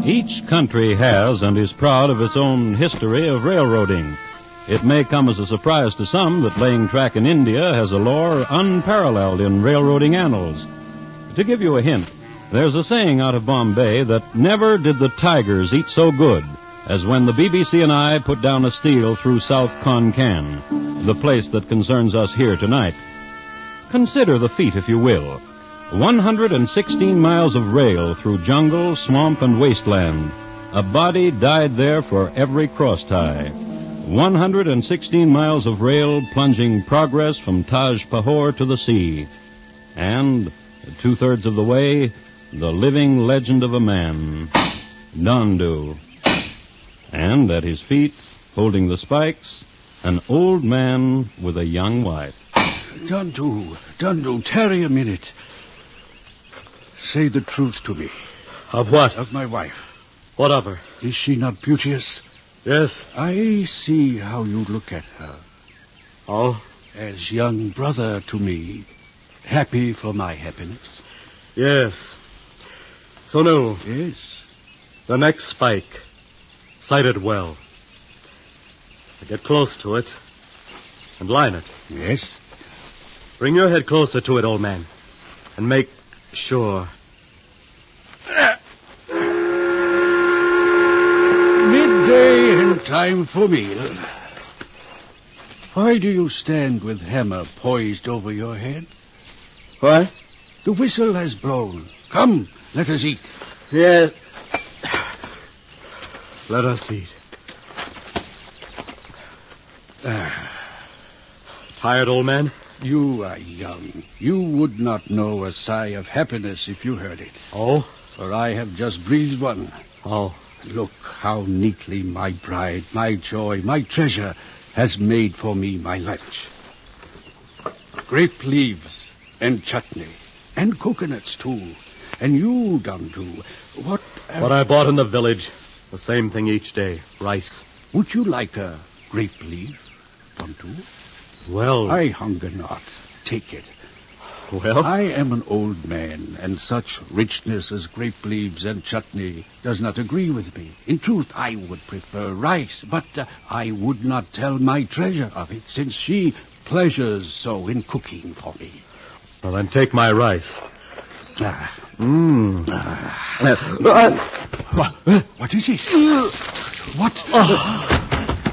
Each country has and is proud of its own history of railroading. It may come as a surprise to some that laying track in India has a lore unparalleled in railroading annals. To give you a hint, there's a saying out of Bombay that never did the tigers eat so good as when the BBC and I put down a steel through South Konkan, the place that concerns us here tonight. Consider the feat, if you will. 116 miles of rail through jungle, swamp, and wasteland. A body died there for every cross-tie. 116 miles of rail plunging progress from Taj Pahor to the sea. And, 2/3 of the way, the living legend of a man, Dhandu. And at his feet, holding the spikes, an old man with a young wife. Dhandu, tarry a minute. Say the truth to me. Of what? Of my wife. What of her? Is she not beauteous? Yes. I see how you look at her. Oh? As young brother to me, happy for my happiness. Yes. So, no. Yes. The next spike. Sight it well. Get close to it and line it. Yes. Bring your head closer to it, old man, and make sure. Midday and time for meal. Why do you stand with hammer poised over your head? What? The whistle has blown. Come, let us eat. Yes. Let us eat. Tired, old man? You are young. You would not know a sigh of happiness if you heard it. Oh? For I have just breathed one. Oh. Look how neatly my bride, my joy, my treasure has made for me my lunch. Grape leaves and chutney and coconuts, too. And you, Dhandu, what I bought in the village. The same thing each day. Rice. Would you like a grape leaf, Dhandu? Well... I hunger not. Take it. Well? I am an old man, and such richness as grape leaves and chutney does not agree with me. In truth, I would prefer rice, but I would not tell my treasure of it, since she pleasures so in cooking for me. Well, then take my rice. What is it? What?